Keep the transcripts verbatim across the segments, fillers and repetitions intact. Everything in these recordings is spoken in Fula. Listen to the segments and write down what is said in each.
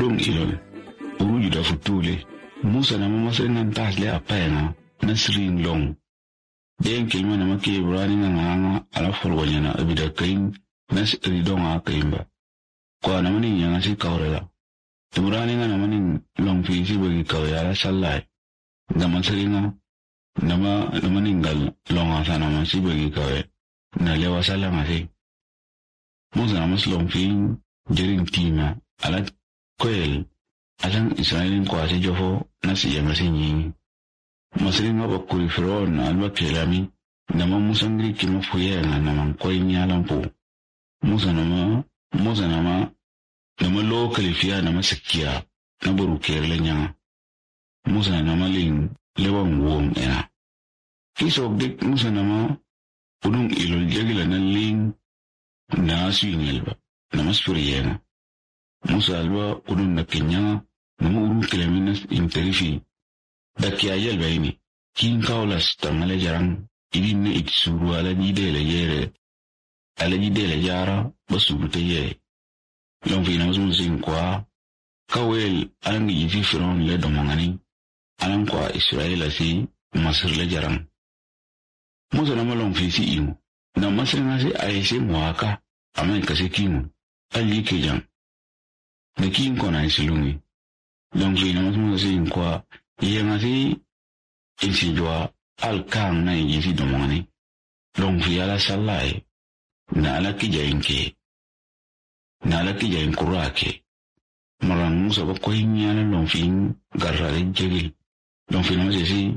udong ilol uru juda futule Musa na mama seringan tasle apa yana na sering long den kilma na maki Ibrani na nganga ala folwanya na abida kain na ridonga kaimba kwa na mani yang si kaurela Ibrani na mani long fisi bagi kauyala salai nama seringa nama nama ninggal long asa nama si bagi kauy na lewa salah masih Musa na mas long fin jering tima ala koel alang Israelin kwa si jofo na siya masinyi masring nga bakuri Firaun na alba kelami nama Musa ngri kima fuye nga nama kwa inya lampu Musa nama Musa nama nama lo kalifia nama sekia na buru kerle nya Musa nama ling lewang wong ena kisok dik Musa nama udung ilol jagila na ling na aswing elba nama sfuriye nga Musa alba udung na kenya nama uru kilaminas interifi daki ayel bayini kin kaulas tangale jarang idin ne iksuru ala jide le yere ala jide le jara basuru te ye long fi nama sun sin kwa kawel alang yifi Firaun le domangani alang kwa Israel si Masir le jarang Musa nama long fi si imu na Masir ngasi ayese mwaka ama ikase kimu ali kejang ne kin kona isilungi long fi nama sun sin kwa Iya ngasi isi jua alkang na isi domani long fi ala salai na ala kijain ke na ala kijain kurake marang Musa ba koinya na long fi garra jegil long fi nama si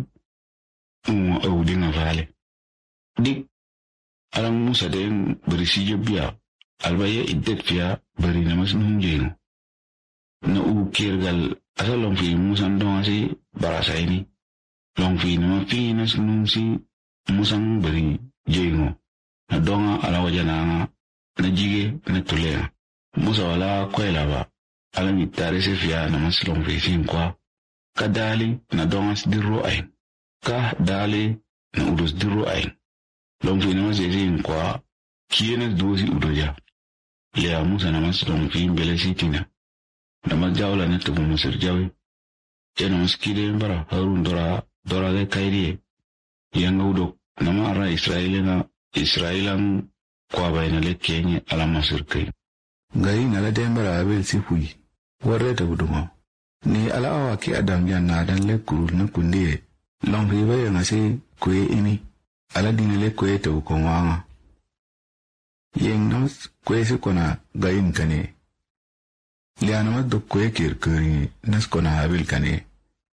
um audi na vale dik alang Musa den berisi jobia albaya idet fia beri nama sunung jeno na ukirgal asa long fi Musa ndong asi barasa ini long fi nama fi nas nungsi musang beri jengo na donga ala wajana na jige na tulea Musa wala kwela ba ala mitare se fia na mas long fi sin kwa kadali na donga sdiru ain ka dali na udus diru ain long fi nama se sin kwa kiena dozi udoja lea Musa na mas long fi mbele sitina nama jawla na tubu Masir jawi Jana maskide mbara Harun dora dora de kairi yang udok nama ara Israelina Israelan kwa baina le Kenya ala Masir kai gari na la dembara abel sifui warre ta buduma ni ala awa ki adam janna dan le kurul na kunde long riba yang ase kwe ini ala dina le kwe ta ko wanga yeng nas kwe se kona gain kane liana ma do kwe kir kuri nas kona abil kane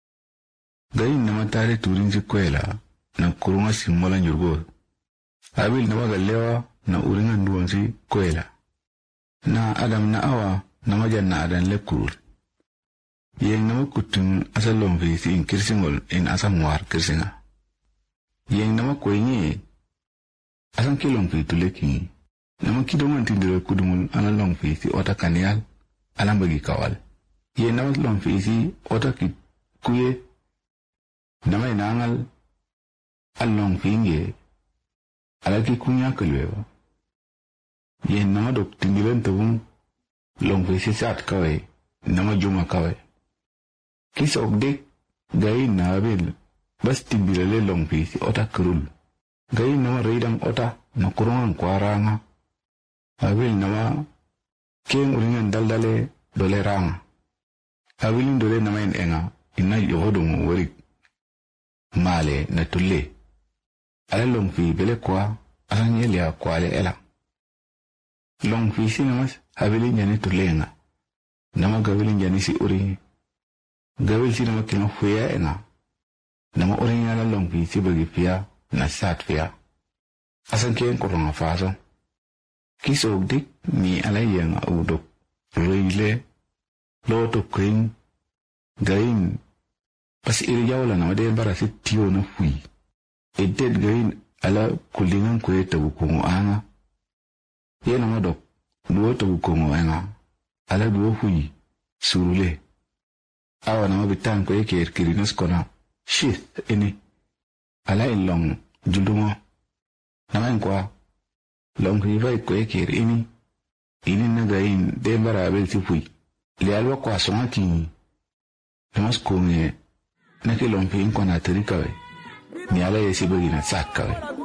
gain nama tare turin si kwela na kurunga simola nyurgo abil nama galewa na uringa nduwan si kwela na adam na awa nama janna adan le kurul yeng nama kutun asalom fi si in kirsingol in asam war kirsinga yeng nama kwe nye asan kilong fi tuleki nama kidongan tindira kudumul analong fi si ota kanial alam bagi kawal ye nama long fi si ota ki kuye nama inangal along finge alaki kunya kelwewa ye nama dok tindilan tabung long fi si sat kawe nama juma kawe kisa okdek gai na abil bas tindirale long fi si ota kerul gai nama reidam ota na kurungan kwaranga abil nama keng uringan daldale dole ranga abilin dole nama in enga inna yohodum warik male na tulle ala long fi bele kwa asan yelia kwa le ela long fi si namas abilin jani tulle nga nama gabilin jani si uri gabil si nama kina fuya enga nama uri nga la long fi si bagi fiya na sat fiya asan keng kurunga faso kisok dik ni ala yang udok reile loto kring gain pas iri jawla na wade bara si tiyo na fui edet gain ala kulingan kwe tabu kongo anga ye na madok duo tabu kongo anga ala duo fui surule awa na mabitan kwe ker kirinas kona shith ini ala ilong julungo naman kwa long riva kwe ker ini ini na gain dembara abel si fui le alwa kwa sonati mas konge na ke lompe in kona terika we ni ala yesi bagi na saka we